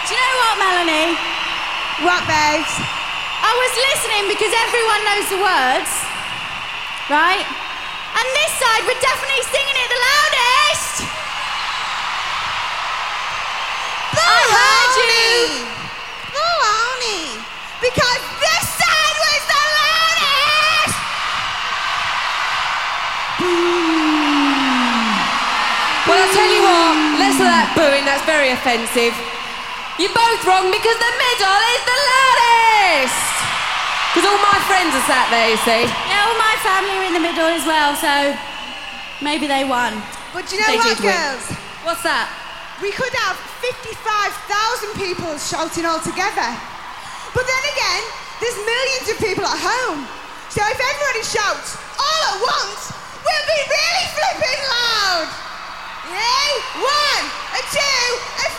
Do you know what, Melanie? What, babes? I was listening because everyone knows the words, right? And this side were definitely singing it the loudest. I heard you. Baloney. Because this side was the loudest. Well, I'll tell you what, less of that booing, that's very offensive. You're both wrong because the middle is the loudest! Because all my friends are sat there, you see. Yeah, all my family are in the middle as well, so maybe they won. But you know They what, did win. girls? What's that? We could have 55,000 people shouting all together. But then again, there's millions of people at home. So if everybody shouts all at once, we'll be really flipping loud. Yay? 1, a 2, a